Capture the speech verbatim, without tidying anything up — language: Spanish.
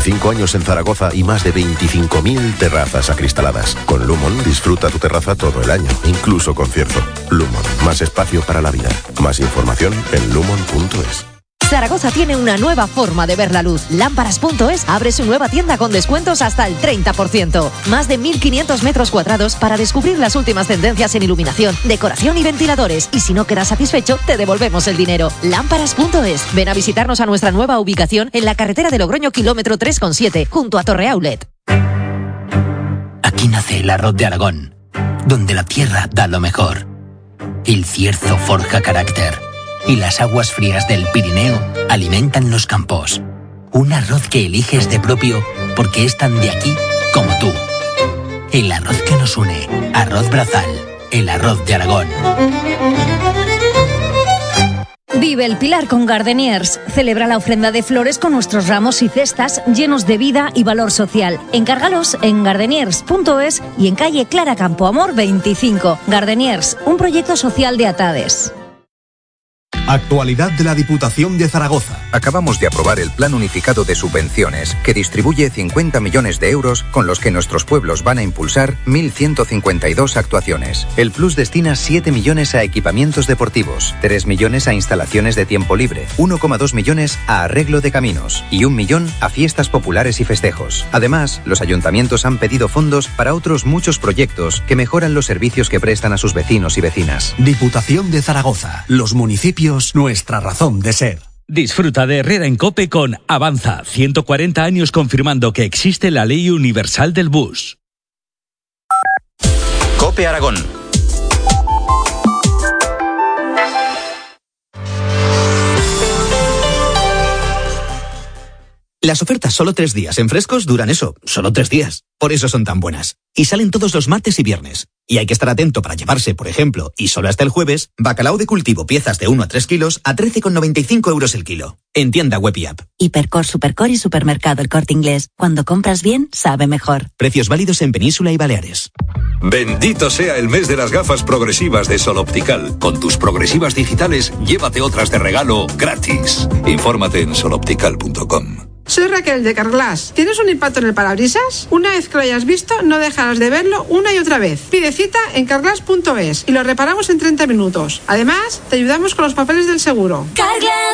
Cinco años en Zaragoza y más de veinticinco mil terrazas acristaladas. Con Lumon disfruta tu terraza todo el año, incluso con cierzo. Lumon, más espacio para la vida. Más información en lumon punto es. Zaragoza tiene una nueva forma de ver la luz. Lámparas punto es abre su nueva tienda con descuentos hasta el treinta por ciento. Más de mil quinientos metros cuadrados para descubrir las últimas tendencias en iluminación, decoración y ventiladores. Y si no quedas satisfecho, te devolvemos el dinero. Lámparas punto es. Ven a visitarnos a nuestra nueva ubicación en la carretera de Logroño, kilómetro tres coma siete, junto a Torre Outlet. Aquí nace el arroz de Aragón, donde la tierra da lo mejor. El cierzo forja carácter. Y las aguas frías del Pirineo alimentan los campos. Un arroz que eliges de propio porque es tan de aquí como tú. El arroz que nos une. Arroz Brazal. El arroz de Aragón. Vive el Pilar con Gardeniers. Celebra la ofrenda de flores con nuestros ramos y cestas llenos de vida y valor social. Encárgalos en gardeniers punto es y en calle Clara Campoamor veinticinco. Gardeniers, un proyecto social de Atades. Actualidad de la Diputación de Zaragoza. Acabamos de aprobar el Plan Unificado de Subvenciones, que distribuye cincuenta millones de euros con los que nuestros pueblos van a impulsar mil ciento cincuenta y dos actuaciones. El Plus destina siete millones a equipamientos deportivos, tres millones a instalaciones de tiempo libre, uno coma dos millones a arreglo de caminos y un millón a fiestas populares y festejos. Además, los ayuntamientos han pedido fondos para otros muchos proyectos que mejoran los servicios que prestan a sus vecinos y vecinas. Diputación de Zaragoza. Los municipios, nuestra razón de ser. Disfruta de Herrera en COPE con Avanza, ciento cuarenta años confirmando que existe la ley universal del bus. COPE Aragón. Las ofertas solo tres días en Frescos duran eso, solo tres días. Por eso son tan buenas. Y salen todos los martes y viernes. Y hay que estar atento para llevarse, por ejemplo, y solo hasta el jueves, bacalao de cultivo piezas de uno a tres kilos a trece con noventa y cinco euros el kilo. En tienda web y app. Hipercor, Supercor y Supermercado El Corte Inglés. Cuando compras bien, sabe mejor. Precios válidos en Península y Baleares. Bendito sea el mes de las gafas progresivas de Sol Optical. Con tus progresivas digitales, llévate otras de regalo gratis. Infórmate en sol optical punto com. Soy Raquel de Carglass. ¿Tienes un impacto en el parabrisas? Una vez que lo hayas visto, no dejarás de verlo una y otra vez. Pide cita en carglass punto es y lo reparamos en treinta minutos. Además, te ayudamos con los papeles del seguro. Carglass